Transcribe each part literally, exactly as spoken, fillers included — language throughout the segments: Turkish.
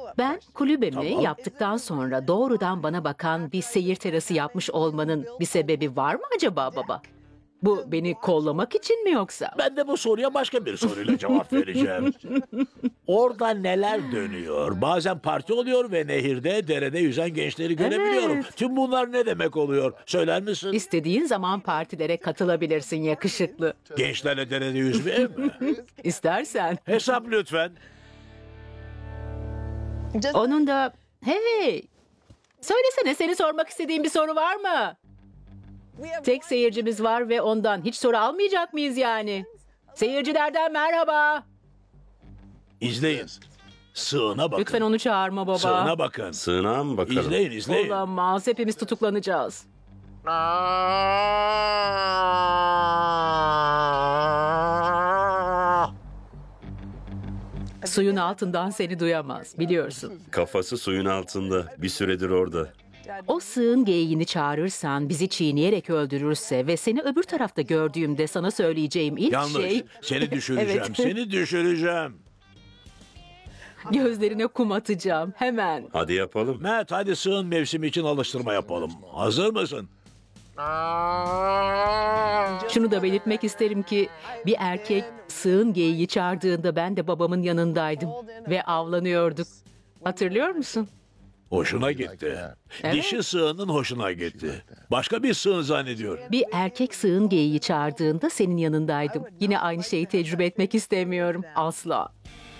Ben kulübemi Tamam. yaptıktan sonra doğrudan bana bakan bir seyir terası yapmış olmanın bir sebebi var mı acaba baba? Bu beni kollamak için mi yoksa? Ben de bu soruya başka bir soruyla cevap vereceğim. Orada neler dönüyor? Bazen parti oluyor ve nehirde, derede yüzen gençleri görebiliyorum. Evet. Tüm bunlar ne demek oluyor? Söyler misin? İstediğin zaman partilere katılabilirsin yakışıklı. Gençlerle derede yüzmeye mi? İstersen. Hesap lütfen. Onun da hey söylesene seni sormak istediğin bir soru var mı? Tek seyircimiz var ve ondan hiç soru almayacak mıyız yani? Seyircilerden merhaba. İzleyin. Sığına bakın. Lütfen onu çağırma baba. Sığına bakın. Sığınağa mı bakalım? İzleyin, izleyin. Olamaz, hepimiz tutuklanacağız. Suyun altından seni duyamaz, biliyorsun. Kafası suyun altında. Bir süredir orada. O sığın geyiğini çağırırsan bizi çiğneyerek öldürürse ve seni öbür tarafta gördüğümde sana söyleyeceğim ilk Yanlış. şey... Seni düşüreceğim. Evet. Seni düşüreceğim. Gözlerine kum atacağım, hemen. Hadi yapalım. Matt, hadi sığın mevsimi için alıştırma yapalım. Hazır mısın? Şunu da belirtmek isterim ki bir erkek sığın geyiği çağırdığında ben de babamın yanındaydım ve avlanıyorduk. Hatırlıyor musun? Hoşuna gitti. Evet. Dişi sığının hoşuna gitti. Başka bir sığın zannediyor. Bir erkek sığın geyiği çağırdığında senin yanındaydım. Yine aynı şeyi tecrübe etmek istemiyorum. Asla.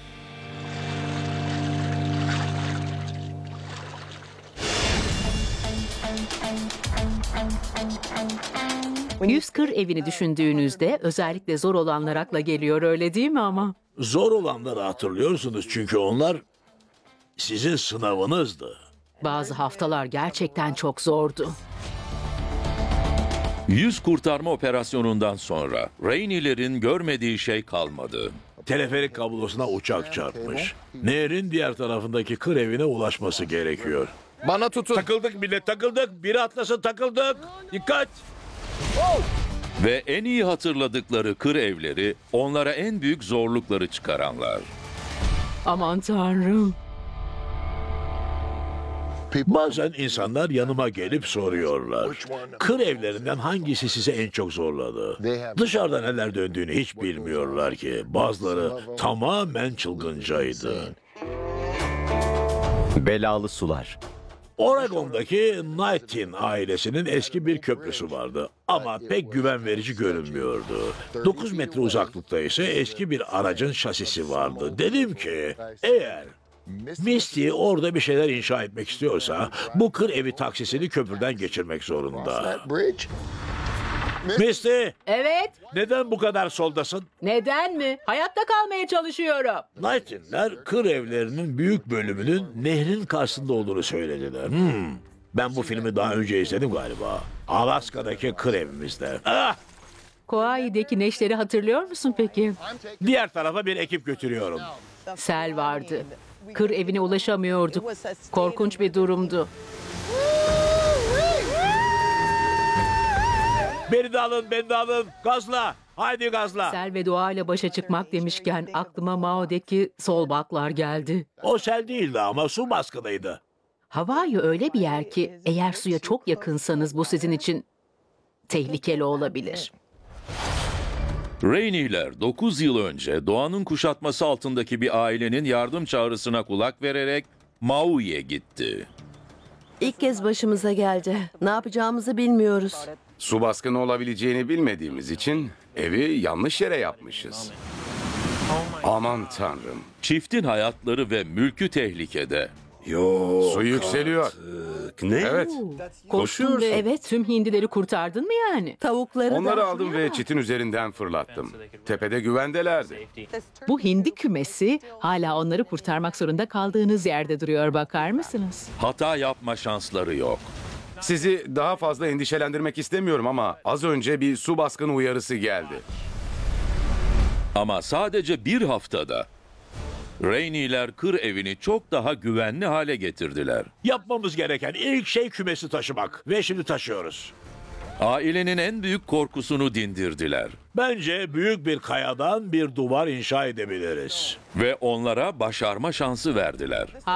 Yüz kır evini düşündüğünüzde özellikle zor olanlar akla geliyor, öyle değil mi ama? Zor olanları hatırlıyorsunuz çünkü onlar sizin sınavınızdı. Bazı haftalar gerçekten çok zordu. Yüz kurtarma operasyonundan sonra Rainey'lerin görmediği şey kalmadı. Teleferik kablosuna uçak çarpmış. Nehrin diğer tarafındaki kır evine ulaşması gerekiyor. Bana tutun. Takıldık millet, takıldık. Biri atlasın, takıldık. Dikkat! Ve en iyi hatırladıkları kır evleri onlara en büyük zorlukları çıkaranlar. Aman tanrım. Bazen insanlar yanıma gelip soruyorlar. Kır evlerinden hangisi size en çok zorladı? Dışarıda neler döndüğünü hiç bilmiyorlar ki. Bazıları tamamen çılgıncaydı. Belalı sular. Oregon'daki Knightin ailesinin eski bir köprüsü vardı ama pek güven verici görünmüyordu. dokuz metre uzaklıkta ise eski bir aracın şasisi vardı. Dedim ki eğer Misty orada bir şeyler inşa etmek istiyorsa bu kır evi taksisini köprüden geçirmek zorunda. Misty, Evet, neden bu kadar soldasın? neden mi? Hayatta kalmaya çalışıyorum. Knightinler kır evlerinin büyük bölümünün nehrin karşısında olduğunu söylediler. Hmm. Ben bu filmi daha önce izledim galiba. Alaska'daki kır evimizde. Ah! Kauai'deki neşleri hatırlıyor musun peki? Diğer tarafa bir ekip götürüyorum. Sel vardı. Kır evine ulaşamıyorduk. Korkunç bir durumdu. Beni de alın, beni de alın. Gazla. Haydi gazla. Sel ve doğayla başa çıkmak demişken aklıma Mao'daki solbaklar geldi. O sel değildi ama su baskınıydı. Hawaii öyle bir yer ki eğer suya çok yakınsanız bu sizin için tehlikeli olabilir. Rainey'ler dokuz yıl önce doğanın kuşatması altındaki bir ailenin yardım çağrısına kulak vererek Maui'ye gitti. İlk kez başımıza geldi. Ne yapacağımızı bilmiyoruz. Su baskını olabileceğini bilmediğimiz için evi yanlış yere yapmışız. Aman tanrım. Çiftin hayatları ve mülkü tehlikede. Yok. Su yükseliyor. Ne? Evet. Koştun ve evet, tüm hindileri kurtardın mı yani? Tavukları Onları da. aldım ve çitin üzerinden fırlattım. Tepede güvendelerdi. Bu hindi kümesi hala onları kurtarmak zorunda kaldığınız yerde duruyor, bakar mısınız? Hata yapma şansları yok. Sizi daha fazla endişelendirmek istemiyorum ama az önce bir su baskını uyarısı geldi. Ama sadece bir haftada Rainey'ler kır evini çok daha güvenli hale getirdiler. Yapmamız gereken ilk şey kümesi taşımak. Ve şimdi taşıyoruz. Ailenin en büyük korkusunu dindirdiler. Bence büyük bir kayadan bir duvar inşa edebiliriz. Ve onlara başarma şansı verdiler.